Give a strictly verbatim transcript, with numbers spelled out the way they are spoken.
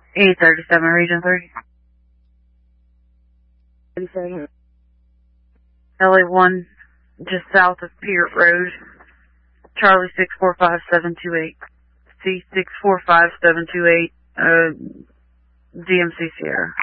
E thirty-seven, Region three. thirty-seven. L A one, just south of Peart Road. Charlie six four five seven two eight. C six four five seven two eight, uh, D M C Sierra.